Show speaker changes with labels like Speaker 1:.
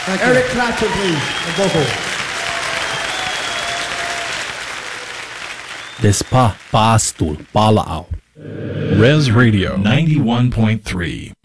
Speaker 1: Eric Clapton, please, on vocal.
Speaker 2: Despa Pastul Palao.
Speaker 3: Res Radio 91.3.